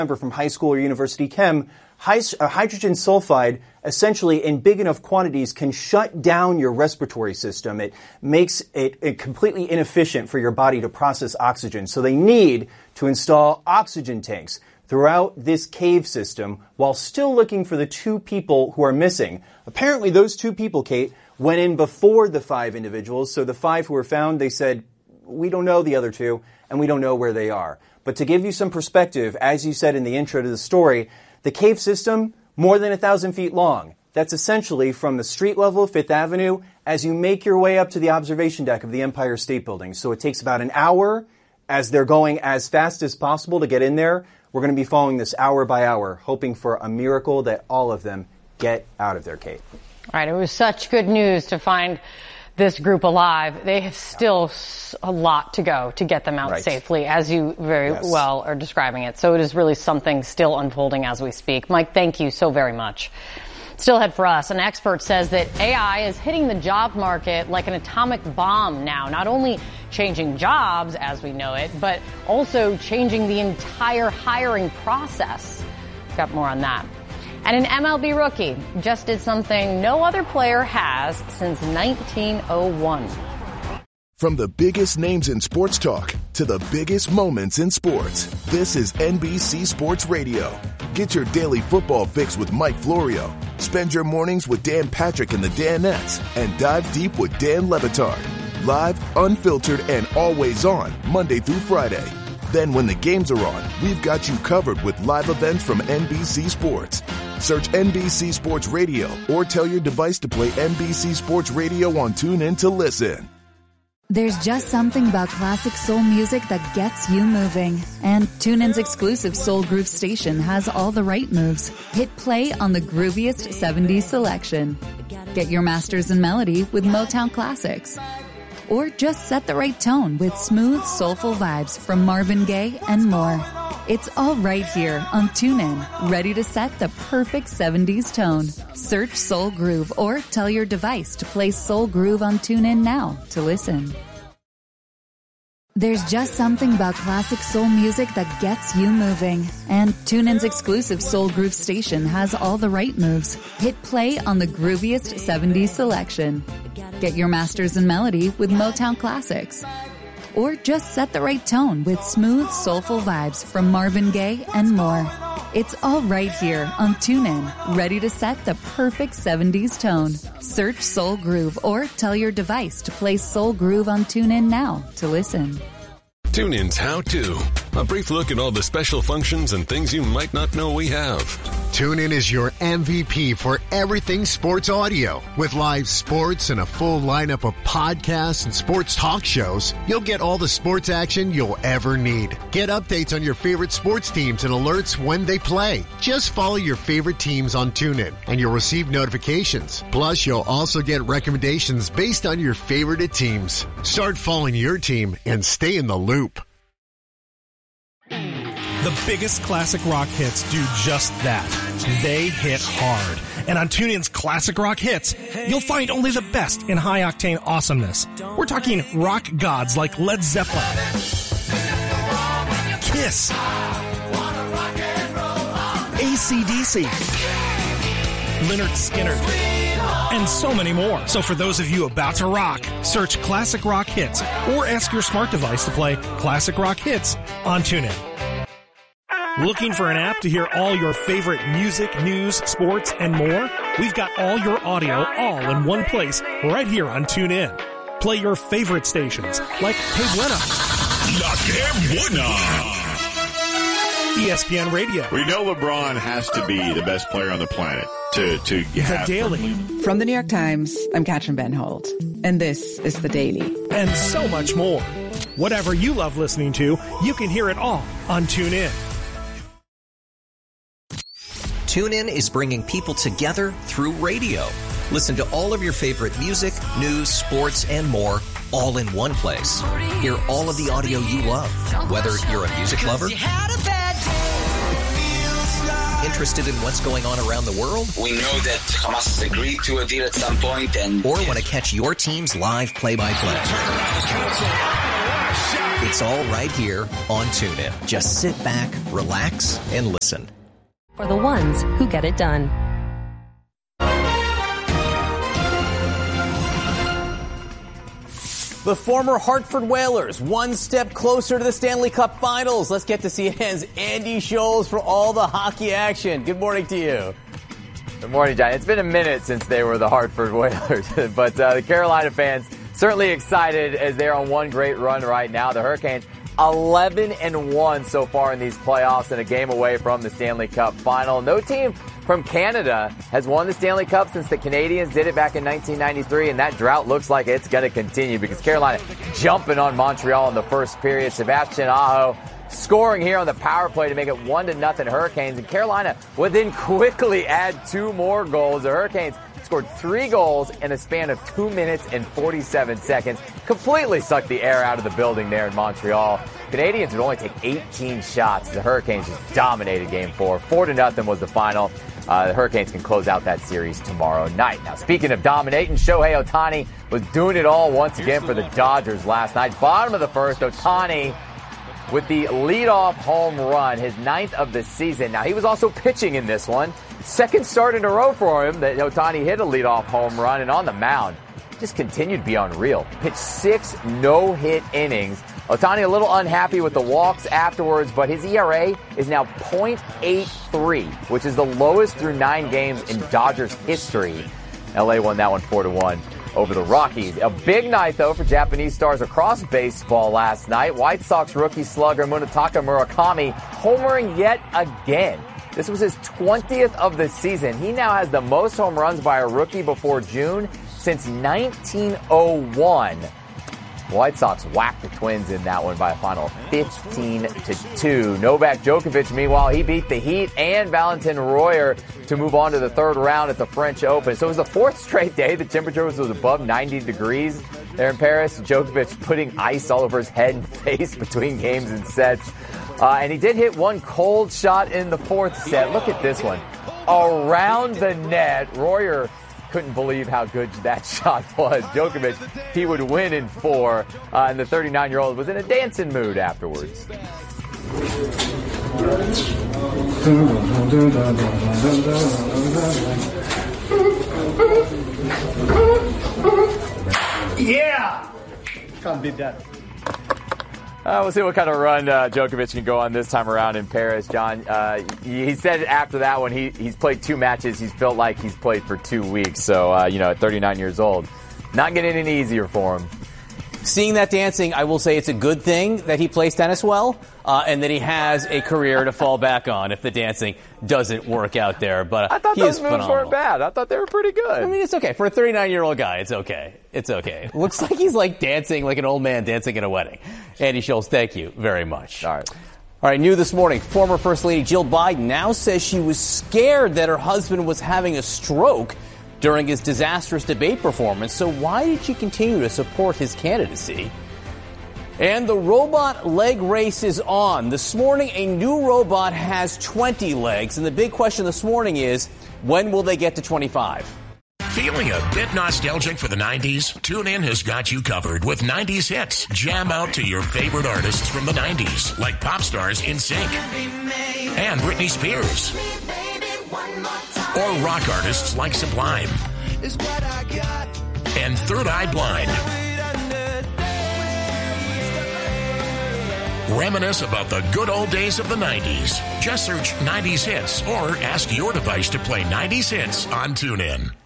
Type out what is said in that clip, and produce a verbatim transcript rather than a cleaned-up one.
remember from high school or university chem, hydrogen sulfide essentially in big enough quantities can shut down your respiratory system. It makes it, it completely inefficient for your body to process oxygen. So they need to install oxygen tanks throughout this cave system while still looking for the two people who are missing. Apparently those two people, Kate, went in before the five individuals. So the five who were found, they said, we don't know the other two and we don't know where they are. But to give you some perspective, as you said in the intro to the story, the cave system, more than a thousand feet long. That's essentially from the street level of Fifth Avenue as you make your way up to the observation deck of the Empire State Building. So it takes about an hour as they're going as fast as possible to get in there. We're going to be following this hour by hour, hoping for a miracle that all of them get out of there, Kate. All right, it was such good news to find this group alive. They have still a lot to go to get them out right. safely, as you very yes. well are describing it. So it is really something still unfolding as we speak. Mike, thank you so very much. Still ahead for us, an expert says that A I is hitting the job market like an atomic bomb now, not only changing jobs as we know it, but also changing the entire hiring process. Got more on that. And an M L B rookie just did something no other player has since nineteen oh one. From the biggest names in sports talk to the biggest moments in sports, this is N B C Sports Radio. Get your daily football fix with Mike Florio. Spend your mornings with Dan Patrick and the Danettes, and dive deep with Dan Le Batard. Live, unfiltered, and always on, Monday through Friday. Then when the games are on, we've got you covered with live events from N B C Sports. Search N B C Sports Radio or tell your device to play N B C Sports Radio on TuneIn to listen. There's just something about classic soul music that gets you moving. And TuneIn's exclusive Soul Groove station has all the right moves. Hit play on the grooviest seventies selection. Get your masters in melody with Motown Classics. Or just set the right tone with smooth, soulful vibes from Marvin Gaye and more. It's all right here on TuneIn, ready to set the perfect seventies tone. Search Soul Groove or tell your device to play Soul Groove on TuneIn now to listen. There's just something about classic soul music that gets you moving. And TuneIn's exclusive Soul Groove station has all the right moves. Hit play on the grooviest seventies selection. Get your masters in melody with Motown Classics. Or just set the right tone with smooth, soulful vibes from Marvin Gaye and more. It's all right here on TuneIn, ready to set the perfect seventies tone. Search Soul Groove or tell your device to play Soul Groove on TuneIn now to listen. TuneIn's How To. A brief look at all the special functions and things you might not know we have. TuneIn is your M V P for everything sports audio. With live sports and a full lineup of podcasts and sports talk shows, you'll get all the sports action you'll ever need. Get updates on your favorite sports teams and alerts when they play. Just follow your favorite teams on TuneIn and you'll receive notifications. Plus, you'll also get recommendations based on your favorite teams. Start following your team and stay in the loop. The biggest classic rock hits do just that. They hit hard. And on TuneIn's Classic Rock Hits, you'll find only the best in high-octane awesomeness. We're talking rock gods like Led Zeppelin, Kiss, A C D C, Lynyrd Skynyrd, and so many more. So for those of you about to rock, search Classic Rock Hits or ask your smart device to play Classic Rock Hits on TuneIn. Looking for an app to hear all your favorite music, news, sports, and more? We've got all your audio all in one place right here on TuneIn. Play your favorite stations like Que Buena, La Que Buena, E S P N Radio. We know LeBron has to be the best player on the planet to, to have. The Daily. From the New York Times, I'm Katrin Ben Holt, and this is The Daily. And so much more. Whatever you love listening to, you can hear it all on TuneIn. TuneIn is bringing people together through radio. Listen to all of your favorite music, news, sports, and more all in one place. Hear all of the audio you love, whether you're a music lover, interested in what's going on around the world. We know that Hamas has agreed to a deal at some point, and or want to catch your team's live play-by-play. It's all right here on TuneIn. Just sit back, relax, and listen. For the ones who get it done. The former Hartford Whalers, one step closer to the Stanley Cup Finals. Let's get to C N N's Andy Scholes for all the hockey action. Good morning to you. Good morning, John. It's been a minute since they were the Hartford Whalers, but uh, the Carolina fans certainly excited as they're on one great run right now. The Hurricanes eleven and one so far in these playoffs and a game away from the Stanley Cup Final. No team from Canada has won the Stanley Cup since the Canadiens did it back in nineteen ninety-three, and that drought looks like it's going to continue because Carolina jumping on Montreal in the first period. Sebastian Aho scoring here on the power play to make it one to nothing Hurricanes, and Carolina would then quickly add two more goals. The Hurricanes scored three goals in a span of two minutes and forty-seven seconds. Completely sucked the air out of the building there in Montreal. Canadians would only take eighteen shots. The Hurricanes just dominated game four. Four to nothing was the final. Uh, the Hurricanes can close out that series tomorrow night. Now, speaking of dominating, Shohei Ohtani was doing it all once again for the Dodgers last night. Bottom of the first, Ohtani with the leadoff home run, his ninth of the season. Now, he was also pitching in this one. Second start in a row for him that Ohtani hit a leadoff home run, and on the mound, just continued to be unreal. Pitched six no-hit innings. Ohtani a little unhappy with the walks afterwards, but his E R A is now point eight three, which is the lowest through nine games in Dodgers history. L A won that one four to one over the Rockies. A big night, though, for Japanese stars across baseball last night. White Sox rookie slugger Munetaka Murakami homering yet again. This was his twentieth of the season. He now has the most home runs by a rookie before June since nineteen oh one. White Sox whacked the Twins in that one by a final of fifteen to two. Novak Djokovic, meanwhile, he beat the Heat and Valentin Royer to move on to the third round at the French Open. So it was the fourth straight day the temperature was, was above ninety degrees there in Paris. Djokovic putting ice all over his head and face between games and sets. Uh, and he did hit one cold shot in the fourth set. Look at this one. Around the net. Royer couldn't believe how good that shot was. Djokovic, he would win in four. Uh, and the thirty-nine-year-old was in a dancing mood afterwards. Yeah! Can't beat that. Uh, we'll see what kind of run uh, Djokovic can go on this time around in Paris, John. Uh, he said after that one, he, he's played two matches. He's felt like he's played for two weeks. So, uh, you know, at thirty-nine years old, not getting any easier for him. Seeing that dancing, I will say it's a good thing that he plays tennis well, uh, and that he has a career to fall back on if the dancing doesn't work out there. But I thought he those is moves phenomenal. weren't bad. I thought they were pretty good. I mean, it's okay. For a thirty-nine-year-old guy, it's okay. It's okay. Looks like he's like dancing like an old man dancing at a wedding. Andy Scholes, thank you very much. All right. All right, new this morning, former First Lady Jill Biden now says she was scared that her husband was having a stroke during his disastrous debate performance. So why did she continue to support his candidacy? And the robot leg race is on. This morning, a new robot has twenty legs. And the big question this morning is, when will they get to twenty-five? Feeling a bit nostalgic for the nineties? TuneIn has got you covered with nineties hits. Jam out to your favorite artists from the nineties, like pop stars NSYNC and Britney Spears. Or rock artists like Sublime and Third Eye Blind. Reminisce about the good old days of the nineties. Just search nineties hits or ask your device to play nineties hits on TuneIn.